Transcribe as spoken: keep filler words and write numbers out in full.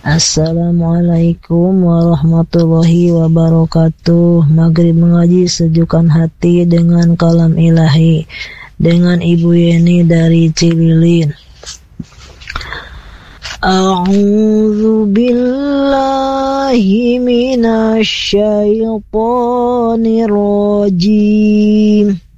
Assalamualaikum warahmatullahi wabarakatuh. Maghrib mengaji sejukkan hati dengan kalam ilahi, dengan Ibu Yeni dari Cililin. A'udzu billahi minasy syaithanir rajim.